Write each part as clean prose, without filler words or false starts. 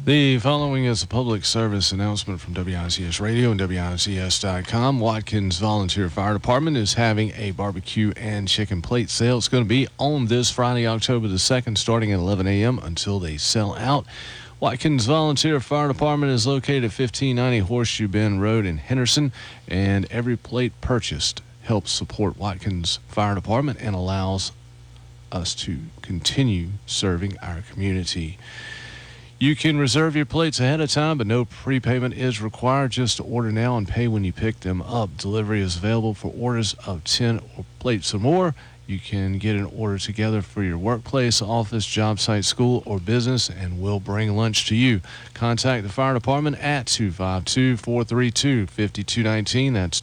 The following is a public service announcement from WICS Radio and WICS.com. Watkins Volunteer Fire Department is having a barbecue and chicken plate sale. It's going to be on this Friday, October the 2nd, starting at 11 a.m. until they sell out. Watkins Volunteer Fire Department is located at 1590 Horseshoe Bend Road in Henderson, and every plate purchased helps support Watkins Fire Department and allows us to continue serving our community. You can reserve your plates ahead of time, but no prepayment is required. Just order now and pay when you pick them up. Delivery is available for orders of 10 plates or more. You can get an order together for your workplace, office, job site, school, or business, and we'll bring lunch to you. Contact the fire department at 252-432-5219. That's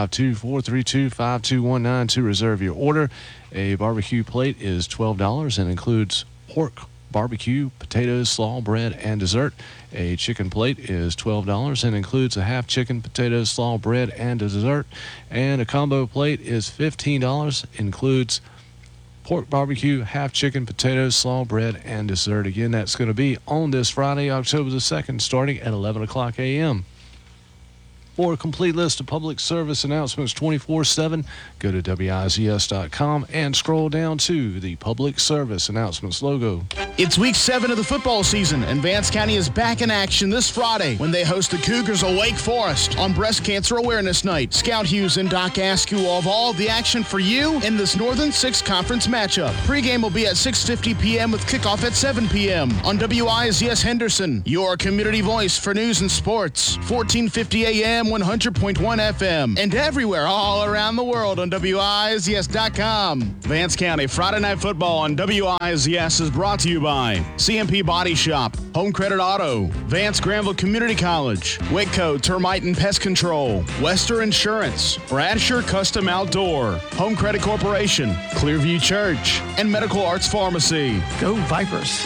252-432-5219 to reserve your order. A barbecue plate is $12 and includes pork, barbecue, potatoes, slaw, bread, and dessert. A chicken plate is $12 and includes a half chicken, potatoes, slaw, bread, and a dessert. And a combo plate is $15, includes pork, barbecue, half chicken, potatoes, slaw, bread, and dessert. Again, that's going to be on this Friday, October the 2nd, starting at 11 o'clock a.m. For a complete list of public service announcements 24/7, go to WICS.com and scroll down to the Public Service Announcements logo. It's week 7 of the football season, and Vance County is back in action this Friday when they host the Cougars of Wake Forest on Breast Cancer Awareness Night. Scout Hughes and Doc Askew will have all of the action for you in this Northern Six Conference matchup. Pregame will be at 6:50 p.m. with kickoff at 7 p.m. on WICS Henderson, your community voice for news and sports. 1450 a.m. 100.1 FM, and everywhere all around the world on WICS.com. Vance County Friday Night Football on WICS is brought to you by CMP Body Shop, Home Credit Auto, Vance Granville Community College, Waco Termite and Pest Control, Wester Insurance, Bradshaw Custom Outdoor, Home Credit Corporation, Clearview Church, and Medical Arts Pharmacy. Go Vipers.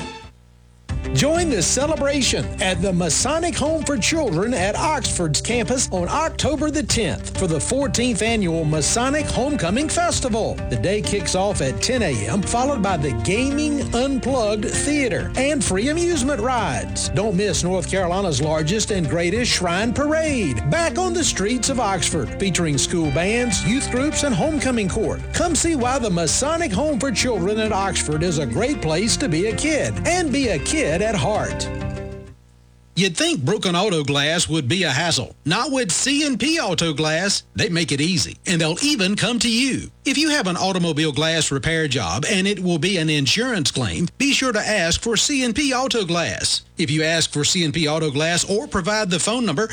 Join the celebration at the Masonic Home for Children at Oxford's campus on October the 10th for the 14th Annual Masonic Homecoming Festival. The day kicks off at 10 a.m., followed by the Gaming Unplugged Theater and free amusement rides. Don't miss North Carolina's largest and greatest Shrine Parade, back on the streets of Oxford, featuring school bands, youth groups, and homecoming court. Come see why the Masonic Home for Children at Oxford is a great place to be a kid, and be a kid at heart. You'd think broken auto glass would be a hassle. Not with C&P Auto Glass. They make it easy, and they'll even come to you. If you have an automobile glass repair job and it will be an insurance claim, be sure to ask for C&P Auto Glass. If you ask for C&P Auto Glass or provide the phone number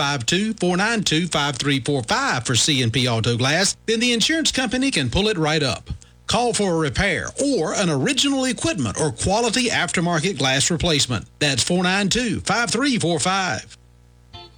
252-492-5345 for C&P Auto Glass, then the insurance company can pull it right up. Call for a repair or an original equipment or quality aftermarket glass replacement. That's 492-5345.